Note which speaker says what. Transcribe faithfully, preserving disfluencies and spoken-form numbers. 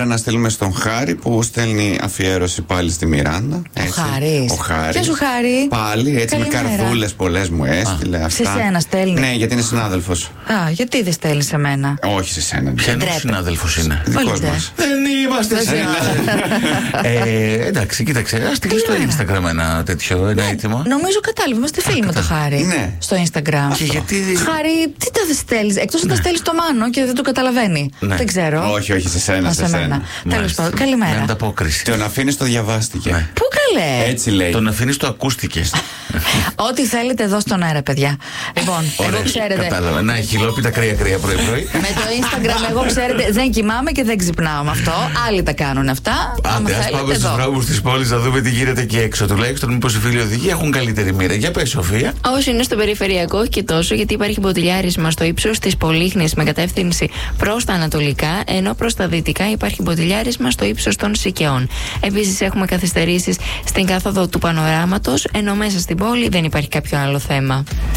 Speaker 1: μέρα να στείλουμε στον Χάρη που στέλνει αφιέρωση πάλι στη Μιράντα.
Speaker 2: Ο Χάρης.
Speaker 1: Ο Χάρης.
Speaker 2: Ποιο σου Χάρη?
Speaker 1: Πάλι έτσι.
Speaker 2: Καλημέρα.
Speaker 1: Με καρδούλες πολλές μου έστειλε.
Speaker 2: Α,
Speaker 1: αυτά.
Speaker 2: σε σένα στέλνει?
Speaker 1: Ναι, γιατί είναι συνάδελφος.
Speaker 2: Α, γιατί δεν στέλνει σε μένα?
Speaker 1: Όχι σε σένα.
Speaker 3: Ποιο συνάδελφος είναι?
Speaker 1: Δικός μας.
Speaker 3: Δεν είμαστε συνάδελφοι. ε, εντάξει, κοίταξε. Α στείλει στο Instagram ένα τέτοιο ένα έτοιμο.
Speaker 2: Νομίζω κατάλαβα. Είμαστε φίλοι με το Χάρη.
Speaker 1: Ναι.
Speaker 2: Στο Instagram.
Speaker 3: Και γιατί.
Speaker 2: Χάρη, τι τα στέλνει? Εκτός αν τα στέλνει στο Μάνο και δεν το καταλαβαίνει.
Speaker 3: Ναι.
Speaker 2: Δεν ξέρω.
Speaker 1: Όχι, όχι, σε σένα.
Speaker 2: Α,
Speaker 1: σε
Speaker 2: σε
Speaker 1: σένα.
Speaker 2: μένα. Τέλος πάντων, καλημέρα.
Speaker 3: Με ανταπόκριση.
Speaker 1: Τον αφήνει, το διαβάστηκε.
Speaker 3: Ναι.
Speaker 2: Πού καλέ?
Speaker 1: Έτσι λέει.
Speaker 3: Τον αφήνει, το ακούστηκε.
Speaker 2: Ό,τι θέλετε εδώ στον αέρα, παιδιά. Λοιπόν, εγώ ξέρετε.
Speaker 3: Κατάλαβα. Να, χιλόπιτα κρύα-κρύα πρωί-πρωί.
Speaker 2: Με το Instagram, εγώ ξέρετε, δεν κοιμάμαι και δεν ξυπνάω με αυτό. Άλλοι τα κάνουν αυτά.
Speaker 3: Άντε, α πάμε στου δρόμου τη πόλη να δούμε τι γίνεται εκεί έξω. Τουλάχιστον μήπως οι φίλοι οδηγοί έχουν καλύτερη μοίρα. Για πες, Σοφία.
Speaker 4: Όσοι είναι στο περιφερειακό, όχι και τόσο, γιατί υπάρχει μποτιλιάρισμα στο ύψος της Πολύχνης με κατεύθυνση προς τα ανατολικά, ενώ προς τα δυτικά υπάρχει μποτιλιάρισμα στο ύψος των Σικαιών. Επίσης, έχουμε καθυστερήσεις στην κάθοδο του Πανοράματος, ενώ μέσα στην πόλη δεν υπάρχει κάποιο άλλο θέμα.